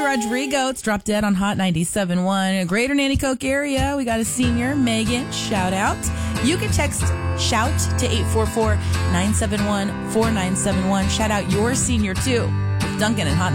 Rodrigo. It's Drop Dead on Hot 97.1. Greater Nanticoke area. We got a senior, Megan. Shout out. You can text SHOUT to 844-971-4971. Shout out your senior, too. With Duncan and Hot